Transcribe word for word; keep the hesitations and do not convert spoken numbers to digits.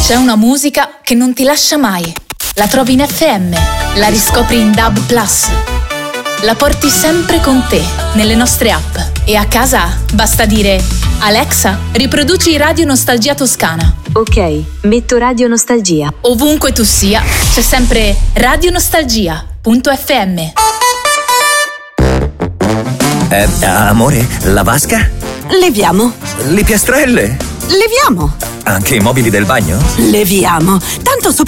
C'è una musica che non ti lascia mai. La trovi in F M, la riscopri in D A B plus. La porti sempre con te, nelle nostre app. E a casa basta dire: Alexa, riproduci Radio Nostalgia Toscana. Ok, metto Radio Nostalgia. Ovunque tu sia, c'è sempre Radio Nostalgia punto F M. Eh, amore, la vasca? Leviamo. Le piastrelle? Leviamo. Anche i mobili del bagno? Leviamo. Tanto sopra